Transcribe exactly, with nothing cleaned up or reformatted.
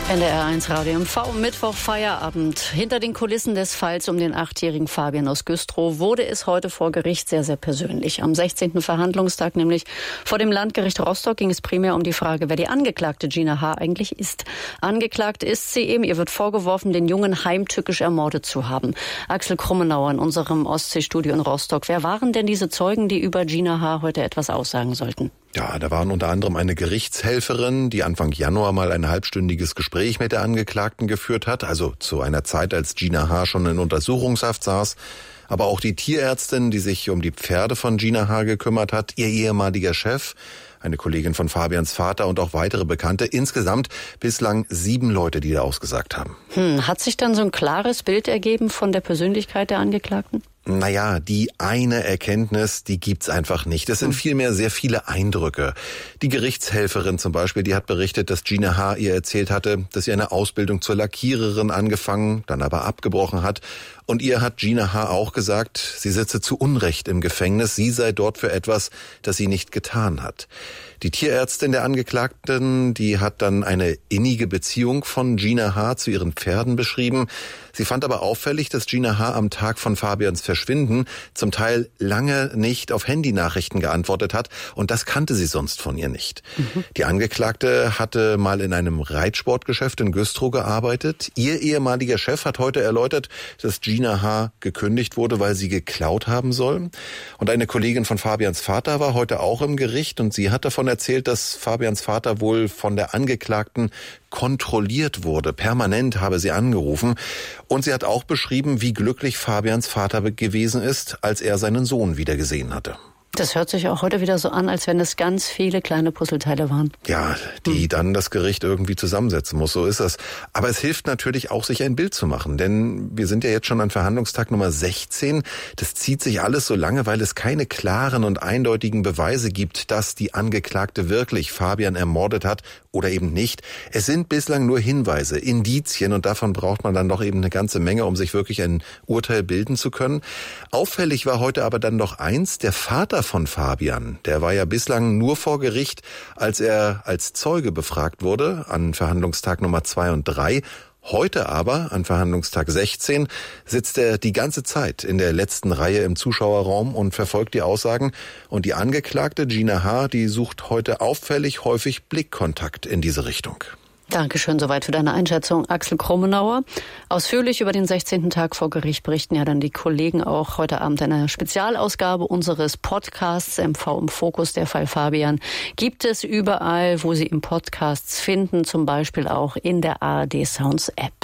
N D R eins Radio M V, Mittwoch Feierabend. Hinter den Kulissen des Falls um den achtjährigen Fabian aus Güstrow wurde es heute vor Gericht sehr, sehr persönlich. Am sechzehnten Verhandlungstag, nämlich vor dem Landgericht Rostock, ging es primär um die Frage, wer die Angeklagte Gina H. eigentlich ist. Angeklagt ist sie eben, ihr wird vorgeworfen, den Jungen heimtückisch ermordet zu haben. Axel Krummenauer in unserem Ostseestudio in Rostock. Wer waren denn diese Zeugen, die über Gina H. heute etwas aussagen sollten? Ja, da waren unter anderem eine Gerichtshelferin, die Anfang Januar mal ein halbstündiges Gespräch mit der Angeklagten geführt hat, also zu einer Zeit, als Gina H. schon in Untersuchungshaft saß. Aber auch die Tierärztin, die sich um die Pferde von Gina H. gekümmert hat, ihr ehemaliger Chef, eine Kollegin von Fabians Vater und auch weitere Bekannte. Insgesamt bislang sieben Leute, die da ausgesagt haben. Hm, hat sich dann so ein klares Bild ergeben von der Persönlichkeit der Angeklagten? Naja, die eine Erkenntnis, die gibt's einfach nicht. Es sind vielmehr sehr viele Eindrücke. Die Gerichtshelferin zum Beispiel, die hat berichtet, dass Gina H. ihr erzählt hatte, dass sie eine Ausbildung zur Lackiererin angefangen, dann aber abgebrochen hat. Und ihr hat Gina H. auch gesagt, sie sitze zu Unrecht im Gefängnis, sie sei dort für etwas, das sie nicht getan hat. Die Tierärztin der Angeklagten, die hat dann eine innige Beziehung von Gina H. zu ihren Pferden beschrieben. Sie fand aber auffällig, dass Gina H. am Tag von Fabians Verschwinden zum Teil lange nicht auf Handynachrichten geantwortet hat. Und das kannte sie sonst von ihr nicht. Mhm. Die Angeklagte hatte mal in einem Reitsportgeschäft in Güstrow gearbeitet. Ihr ehemaliger Chef hat heute erläutert, dass Gina H. gekündigt wurde, weil sie geklaut haben soll. Und eine Kollegin von Fabians Vater war heute auch im Gericht und sie hat davon erzählt, dass Fabians Vater wohl von der Angeklagten kontrolliert wurde. Permanent habe sie angerufen. Und sie hat auch beschrieben, wie glücklich Fabians Vater gewesen ist, als er seinen Sohn wieder gesehen hatte. Das hört sich auch heute wieder so an, als wenn es ganz viele kleine Puzzleteile waren. Ja, die hm. dann das Gericht irgendwie zusammensetzen muss, so ist das. Aber es hilft natürlich auch, sich ein Bild zu machen, denn wir sind ja jetzt schon an Verhandlungstag Nummer sechzehn. Das zieht sich alles so lange, weil es keine klaren und eindeutigen Beweise gibt, dass die Angeklagte wirklich Fabian ermordet hat oder eben nicht. Es sind bislang nur Hinweise, Indizien und davon braucht man dann doch eben eine ganze Menge, um sich wirklich ein Urteil bilden zu können. Auffällig war heute aber dann noch eins, der Vater von Fabian, der war ja bislang nur vor Gericht, als er als Zeuge befragt wurde, an Verhandlungstag Nummer zwei und drei. Heute aber, an Verhandlungstag sechzehn, sitzt er die ganze Zeit in der letzten Reihe im Zuschauerraum und verfolgt die Aussagen. Und die Angeklagte Gina H., die sucht heute auffällig häufig Blickkontakt in diese Richtung. Dankeschön, soweit für deine Einschätzung, Axel Krummenauer. Ausführlich über den sechzehnten Tag vor Gericht berichten ja dann die Kollegen auch heute Abend in einer Spezialausgabe unseres Podcasts M V im Fokus, der Fall Fabian. Gibt es überall, wo Sie im Podcasts finden, zum Beispiel auch in der A R D Sounds App.